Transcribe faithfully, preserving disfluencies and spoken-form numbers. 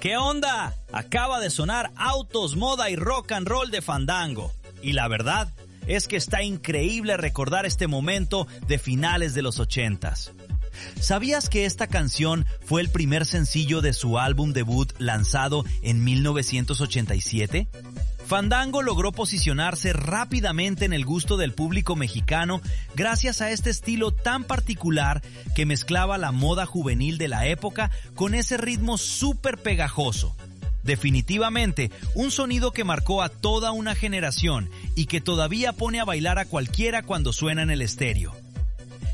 ¿Qué onda? Acaba de sonar Autos, Moda y Rock and Roll de Fandango. Y la verdad es que está increíble recordar este momento de finales de los ochentas. ¿Sabías que esta canción fue el primer sencillo de su álbum debut lanzado en mil novecientos ochenta y siete? Fandango logró posicionarse rápidamente en el gusto del público mexicano gracias a este estilo tan particular que mezclaba la moda juvenil de la época con ese ritmo súper pegajoso. Definitivamente, un sonido que marcó a toda una generación y que todavía pone a bailar a cualquiera cuando suena en el estéreo.